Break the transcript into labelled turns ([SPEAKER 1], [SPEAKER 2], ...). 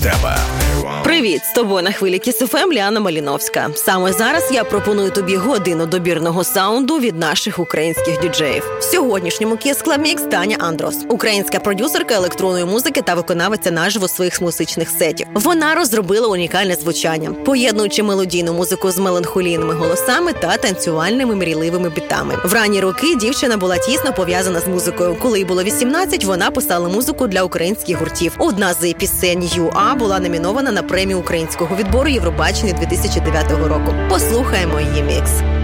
[SPEAKER 1] тебе.
[SPEAKER 2] Привіт! З тобою на хвилі Kiss FM Ліана Маліновська. Саме зараз я пропоную тобі годину добірного саунду від наших українських діджеїв. В сьогоднішньому Kiss Club Mix Таня Андрос, українська продюсерка електронної музики та виконавиця наживо своїх музичних сетів. Вона розробила унікальне звучання, поєднуючи мелодійну музику з меланхолійними голосами та танцювальними мрійливими бітами. В ранні роки дівчина була тісно пов'язана з музикою. Коли їй було 18, вона писала музику для українських гуртів. Одна з її пісень «ЮА» була номінована на премію українського відбору Євробачення 2009 року. Послухаємо її мікс.